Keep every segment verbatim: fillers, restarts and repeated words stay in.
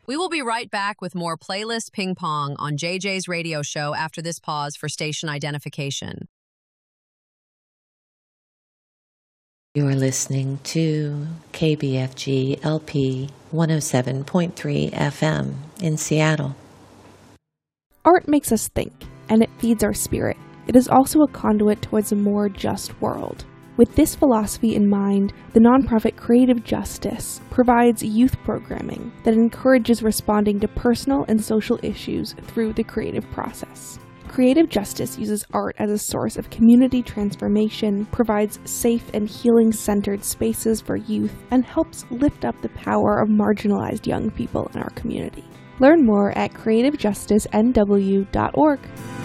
We will be right back with more Playlist Ping Pong on J J's radio show after this pause for station identification. You're listening to K B F G L P one oh seven point three F M in Seattle. Art makes us think, and it feeds our spirit. It is also a conduit towards a more just world. With this philosophy in mind, the nonprofit Creative Justice provides youth programming that encourages responding to personal and social issues through the creative process. Creative Justice uses art as a source of community transformation, provides safe and healing-centered spaces for youth, and helps lift up the power of marginalized young people in our community. Learn more at creative justice n w dot org.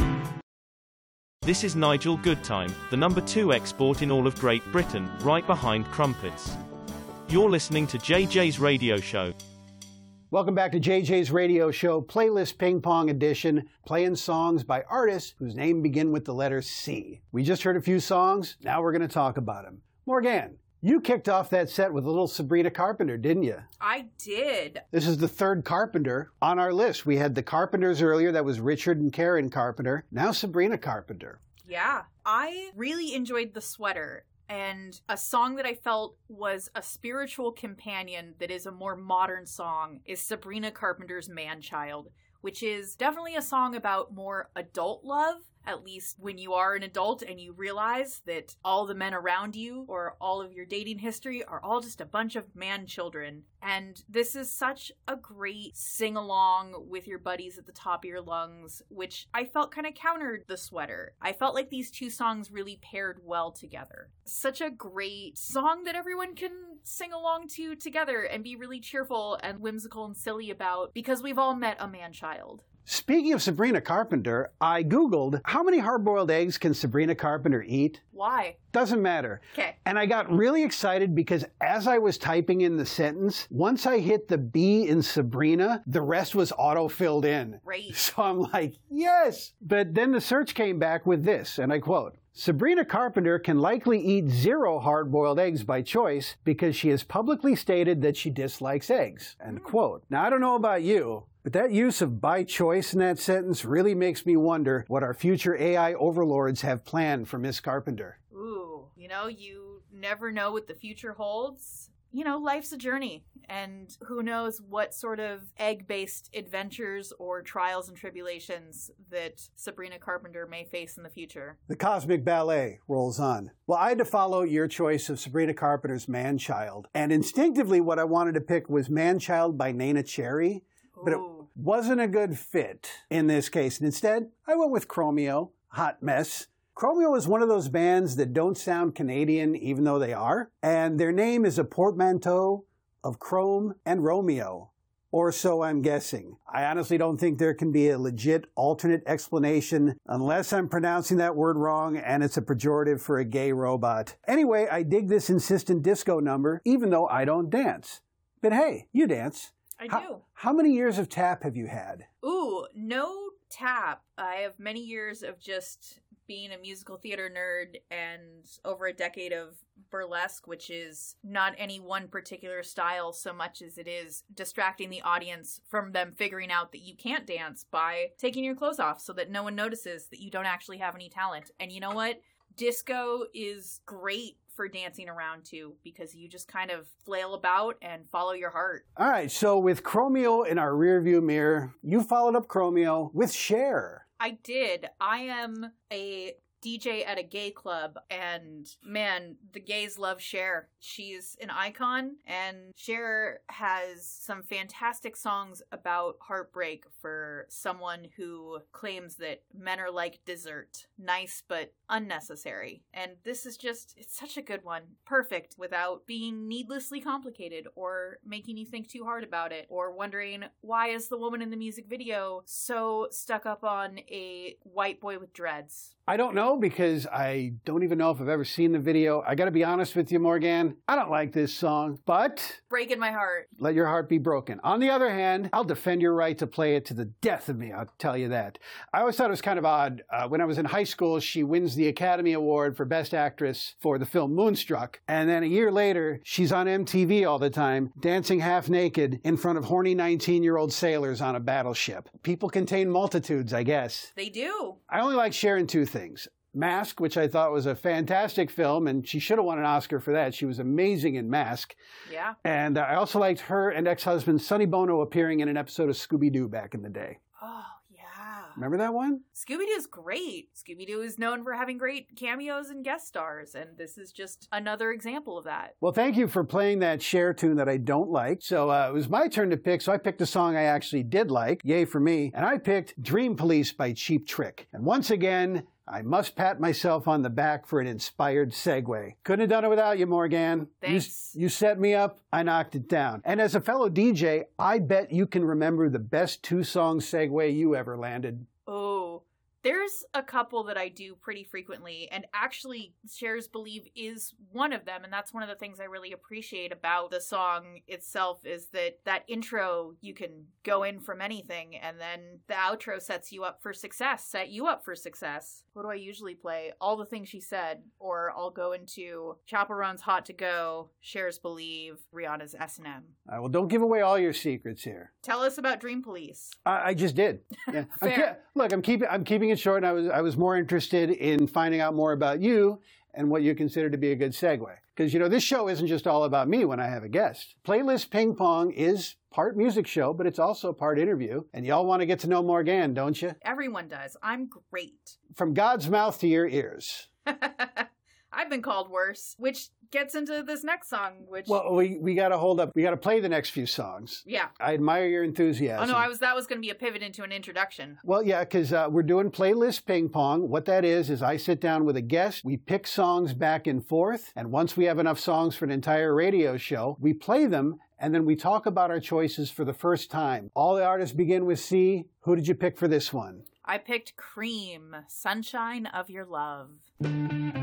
This is Nigel Goodtime, the number two export in all of Great Britain, right behind crumpets. You're listening to J J's Radio Show. Welcome back to J J's Radio Show, Playlist Ping Pong Edition, playing songs by artists whose name begin with the letter C. We just heard a few songs, now we're going to talk about them. Morgan, you kicked off that set with a little Sabrina Carpenter, didn't you? I did. This is the third Carpenter on our list. We had the Carpenters earlier, that was Richard and Karen Carpenter. Now Sabrina Carpenter. Yeah, I really enjoyed The Sweater. And a song that I felt was a spiritual companion that is a more modern song is Sabrina Carpenter's Man-Child, which is definitely a song about more adult love, at least when you are an adult and you realize that all the men around you or all of your dating history are all just a bunch of man-children. And this is such a great sing-along with your buddies at the top of your lungs, which I felt kind of countered The Sweater. I felt like these two songs really paired well together. Such a great song that everyone can sing along to together and be really cheerful and whimsical and silly about, because we've all met a man-child. Speaking of Sabrina Carpenter, I Googled how many hard-boiled eggs can Sabrina Carpenter eat? Why? Doesn't matter. Okay. And I got really excited because as I was typing in the sentence, once I hit the B in Sabrina, the rest was auto-filled in. Right. So I'm like, yes! But then the search came back with this, and I quote, Sabrina Carpenter can likely eat zero hard-boiled eggs by choice because she has publicly stated that she dislikes eggs, end quote. Now, I don't know about you, but that use of by choice in that sentence really makes me wonder what our future A I overlords have planned for Miss Carpenter. Ooh, you know, you never know what the future holds. You know, life's a journey, and who knows what sort of egg-based adventures or trials and tribulations that Sabrina Carpenter may face in the future. The cosmic ballet rolls on. Well, I had to follow your choice of Sabrina Carpenter's Man-Child, and instinctively what I wanted to pick was Man-Child by Neneh Cherry, but it wasn't a good fit in this case. And instead, I went with Chromeo, Hot Mess. Chromeo is one of those bands that don't sound Canadian even though they are, and their name is a portmanteau of Chrome and Romeo, or so I'm guessing. I honestly don't think there can be a legit alternate explanation unless I'm pronouncing that word wrong and it's a pejorative for a gay robot. Anyway, I dig this insistent disco number even though I don't dance. But hey, you dance. I do. How, how many years of tap have you had? Ooh, no tap. I have many years of just being a musical theater nerd and over a decade of burlesque, which is not any one particular style so much as it is distracting the audience from them figuring out that you can't dance by taking your clothes off so that no one notices that you don't actually have any talent. And you know what? Disco is great for dancing around to because you just kind of flail about and follow your heart. All right, so with Chromeo in our rearview mirror, you followed up Chromeo with Cher. I did. I am a D J at a gay club, and man, the gays love Cher. She's an icon, and Cher has some fantastic songs about heartbreak for someone who claims that men are like dessert, nice but unnecessary. And this is just, it's such a good one. Perfect without being needlessly complicated or making you think too hard about it or wondering, why is the woman in the music video so stuck up on a white boy with dreads? I don't know. know because I don't even know if I've ever seen the video. I got to be honest with you, Morgan. I don't like this song, but breaking my heart. Let your heart be broken. On the other hand, I'll defend your right to play it to the death of me. I'll tell you that. I always thought it was kind of odd. Uh, when I was in high school, she wins the Academy Award for Best Actress for the film Moonstruck. And then a year later, she's on M T V all the time, dancing half naked in front of horny nineteen-year-old sailors on a battleship. People contain multitudes, I guess. They do. I only like Cher in two things. Mask, which I thought was a fantastic film, and she should have won an Oscar for that. She was amazing in Mask. Yeah. And uh, I also liked her and ex-husband Sonny Bono appearing in an episode of Scooby-Doo back in the day. Oh, yeah. Remember that one? Scooby-Doo's great. Scooby-Doo is known for having great cameos and guest stars, and this is just another example of that. Well, thank you for playing that Cher tune that I don't like. So uh, it was my turn to pick, so I picked a song I actually did like. Yay for me. And I picked Dream Police by Cheap Trick. And once again, I must pat myself on the back for an inspired segue. Couldn't have done it without you, Morgan. Thanks. You, you set me up, I knocked it down. And as a fellow D J, I bet you can remember the best two-song segue you ever landed. Oh, there's a couple that I do pretty frequently, and actually Cher's Believe is one of them, and that's one of the things I really appreciate about the song itself is that that intro, you can go in from anything, and then the outro sets you up for success, set you up for success. What do I usually play? All the Things She Said, or I'll go into Chaperone's Hot to Go, Cher's Believe, Rihanna's S and M. Uh, well, don't give away all your secrets here. Tell us about Dream Police. I, I just did. Yeah. I'm Fair. ke- look, I'm keeping I'm keeping it short, and I was I was more interested in finding out more about you and what you consider to be a good segue. Because, you know, this show isn't just all about me when I have a guest. Playlist Ping Pong is part music show, but it's also part interview. And y'all want to get to know Morgan, don't you? Everyone does. I'm great. From God's mouth to your ears. I've been called worse, which gets into this next song, which... Well, we, we got to hold up. We got to play the next few songs. Yeah. I admire your enthusiasm. Oh, no, I was. that was going to be a pivot into an introduction. Well, yeah, because uh, we're doing Playlist Ping Pong. What that is, is I sit down with a guest, we pick songs back and forth, and once we have enough songs for an entire radio show, we play them, and then we talk about our choices for the first time. All the artists begin with C. Who did you pick for this one? I picked Cream, Sunshine of Your Love.